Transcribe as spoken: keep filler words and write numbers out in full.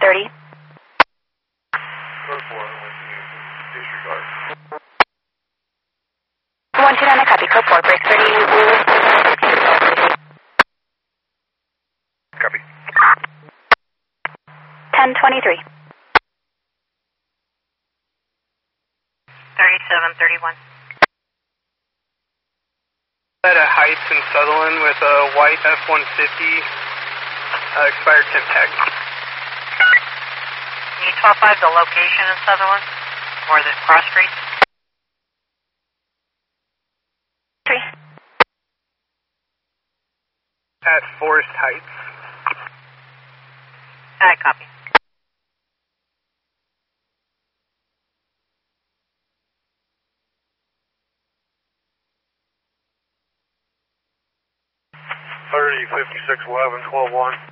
thirty. Code four, disregard. one two nine, I copy. Code four, break thirty. Copy. ten twenty-three. thirty-seven thirty-one. At a Heights in Sutherland with a white F one fifty, uh, expired temp tag. Can you twelve five the location in Sutherland? Or the cross street? Three. At Forest Heights. I copy. thirty, fifty-six, eleven, twelve, one.